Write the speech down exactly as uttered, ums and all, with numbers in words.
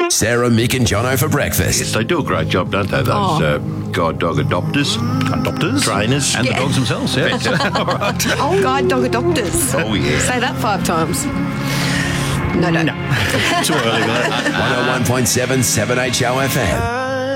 Sarah, Mick and Jono for breakfast. Yes, they do a great job, don't they, those Oh. uh, guide dog adopters? Adopters? Trainers. And Yeah. the dogs themselves, yeah. All right. Oh, guide dog adopters. Oh, yeah. Say that five times. No, don't. Too early for that. one oh one point seven, seven H O F M.